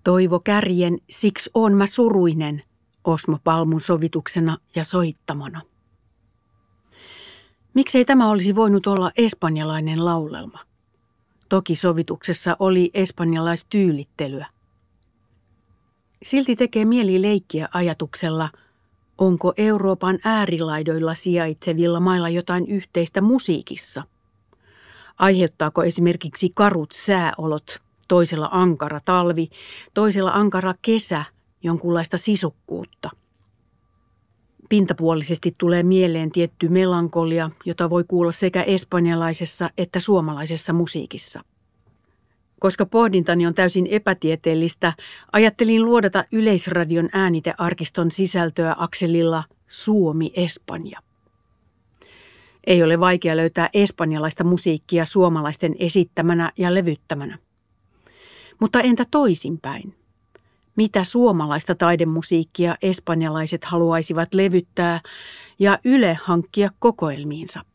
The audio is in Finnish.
Toivo Kärjen Siksi oon mä suruinen Osmo Palmun sovituksena ja soittamana. Miksei tämä olisi voinut olla espanjalainen laulelma? Toki sovituksessa oli espanjalaistyyllittelyä. Silti tekee mieli leikkiä ajatuksella, onko Euroopan äärilaidoilla sijaitsevilla mailla jotain yhteistä musiikissa. Aiheuttaako esimerkiksi karut sääolot, toisella ankara talvi, toisella ankara kesä, jonkunlaista sisukkuutta? Pintapuolisesti tulee mieleen tietty melankolia, jota voi kuulla sekä espanjalaisessa että suomalaisessa musiikissa. Koska pohdintani on täysin epätieteellistä, ajattelin luodata Yleisradion äänitearkiston sisältöä akselilla Suomi-Espanja. Ei ole vaikea löytää espanjalaista musiikkia suomalaisten esittämänä ja levyttämänä. Mutta entä toisinpäin? Mitä suomalaista taidemusiikkia espanjalaiset haluaisivat levyttää ja Yle hankkia kokoelmiinsa?